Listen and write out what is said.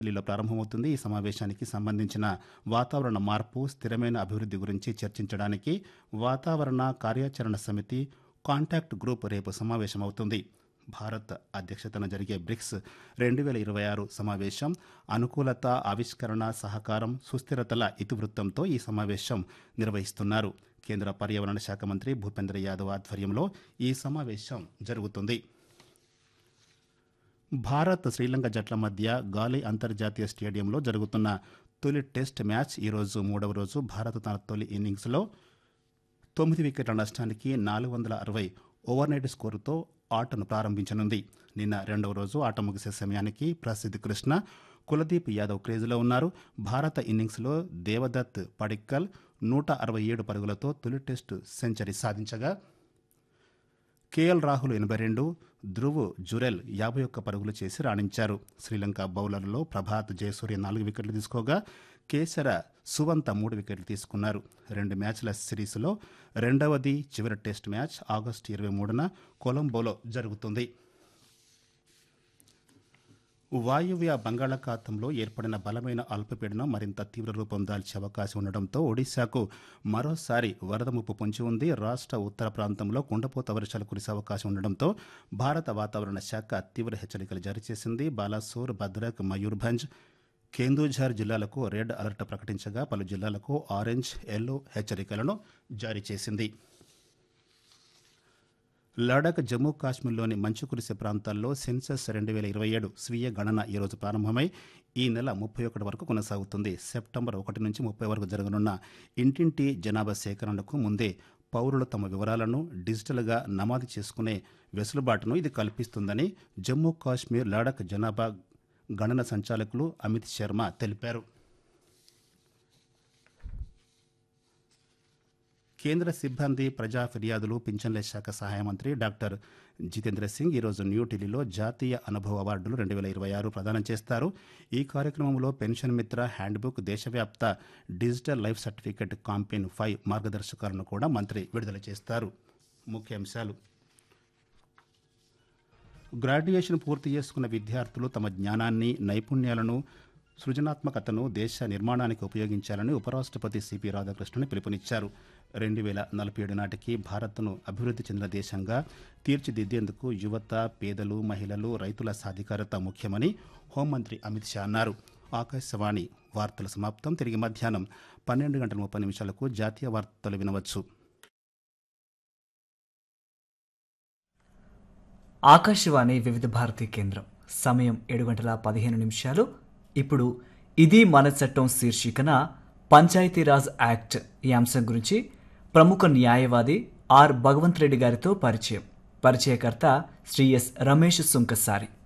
ఢిల్లీలో ప్రారంభమవుతుంది. ఈ సమావేశానికి సంబంధించిన వాతావరణ మార్పు, స్థిరమైన అభివృద్ధి గురించి చర్చించడానికి వాతావరణ కార్యాచరణ సమితి కాంటాక్ట్ గ్రూప్ రేపు సమావేశమవుతుంది. భారత్ అధ్యక్షతన జరిగే బ్రిక్స్ 2026 సమావేశం అనుకూలత, ఆవిష్కరణ, సహకారం, సుస్థిరతల ఇతివృత్తంతో ఈ సమావేశం నిర్వహిస్తున్నారు. కేంద్ర పర్యావరణ శాఖ మంత్రి భూపేంద్ర యాదవ్ ఆధ్వర్యంలో ఈ సమావేశం జరుగుతుంది. భారత్ శ్రీలంక జట్ల మధ్య గాలీ అంతర్జాతీయ స్టేడియంలో జరుగుతున్న తొలి టెస్ట్ మ్యాచ్ ఈరోజు 3వ రోజు. భారత్ తన తొలి ఇన్నింగ్స్లో 9 వికెట్ల నష్టానికి 460 ఓవర్నైట్ స్కోరుతో ఆటను ప్రారంభించనుంది. నిన్న 2వ రోజు ఆట ముగిసే సమయానికి ప్రసిద్ధ్ కృష్ణ, కులదీప్ యాదవ్ క్రీజులో ఉన్నారు. భారత ఇన్నింగ్స్లో దేవదత్ పడిక్కల్ 167 పరుగులతో తొలి టెస్టు సెంచరీ సాధించగా కేఎల్ రాహుల్ 82, ధ్రువ్ జురెల్ 51 పరుగులు చేసి రాణించారు. శ్రీలంక బౌలర్లలో ప్రభాత్ జయసూర్య 4 వికెట్లు తీసుకోగా కేసర సువంత 3 వికెట్లు తీసుకున్నారు. 2 మ్యాచ్ల సిరీస్లో రెండవది చివరి టెస్ట్ మ్యాచ్ ఆగస్టు 23న కొలంబోలో జరుగుతుంది. వాయువ్య బంగాళాఖాతంలో ఏర్పడిన బలమైన అల్పపీడనం మరింత తీవ్ర రూపం దాల్చే అవకాశం ఉండడంతో ఒడిశాకు మరోసారి వరద ముప్పు పొంచి ఉంది. రాష్ట్ర ఉత్తర ప్రాంతంలో కుండపోత వర్షాలు కురిసే అవకాశం ఉండడంతో భారత వాతావరణ శాఖ తీవ్ర హెచ్చరికలు జారీ చేసింది. బాలాసోర్, భద్రక్, మయూర్భంజ్, కేందూఝర్ జిల్లాలకు రెడ్ అలర్ట్ ప్రకటించగా పలు జిల్లాలకు ఆరెంజ్, ఎల్లో హెచ్చరికలను జారీ చేసింది. లడాక్, జమ్మూ కాశ్మీర్లోని మంచు కురిసే ప్రాంతాల్లో సెన్సస్ 2027 స్వీయ గణన ఈరోజు ప్రారంభమై ఈ నెల 31 వరకు కొనసాగుతుంది. సెప్టెంబర్ 1 నుంచి 30 వరకు జరగనున్న ఇంటింటి జనాభా సేకరణకు ముందే పౌరులు తమ వివరాలను డిజిటల్గా నమోదు చేసుకునే వెసులుబాటును ఇది కల్పిస్తుందని జమ్మూ కాశ్మీర్ లడాక్ జనాభా గణన సంచాలకులు అమిత్ శర్మ తెలిపారు. కేంద్ర సిబ్బంది, ప్రజా ఫిర్యాదులు, పింఛన్ల శాఖ సహాయ మంత్రి డాక్టర్ జితేంద్ర సింగ్ ఈరోజు న్యూఢిల్లీలో జాతీయ అనుభవ అవార్డులు 2026 ప్రదానం చేస్తారు. ఈ కార్యక్రమంలో పెన్షన్ మిత్ర హ్యాండ్బుక్, దేశవ్యాప్త డిజిటల్ లైఫ్ సర్టిఫికెట్ కాంపెయిన్ 5 మార్గదర్శకాలను కూడా మంత్రి విడుదల చేస్తారు. ముఖ్యాంశాలు: గ్రాడ్యుయేషన్ పూర్తి చేసుకున్న విద్యార్థులు తమ జ్ఞానాన్ని, నైపుణ్యాలను, సృజనాత్మకతను దేశ నిర్మాణానికి ఉపయోగించాలని ఉపరాష్ట్రపతి సిపి రాధాకృష్ణన్ పిలుపునిచ్చారు. 2047 నాటికి భారత్ను అభివృద్ధి చెందిన దేశంగా తీర్చిదిద్దేందుకు యువత, పేదలు, మహిళలు, రైతుల సాధికారత ముఖ్యమని హోంమంత్రి అమిత్ షా అన్నారు. ఆకాశవాణి వార్తలు సమాప్తం. తిరిగి మధ్యాహ్నం 12:30 జాతీయ వార్తలు వినవచ్చు. ఆకాశవాణి వివిధ భారతి కేంద్రం. సమయం 7:15. ఇప్పుడు ఇది మన చట్టం శీర్షికన పంచాయతీరాజ్ యాక్ట్ ఈ అంశం గురించి ప్రముఖ న్యాయవాది ఆర్ భగవంత్ రెడ్డి గారితో పరిచయం. పరిచయకర్త శ్రీ ఎస్ రమేష్ సుంకసారి.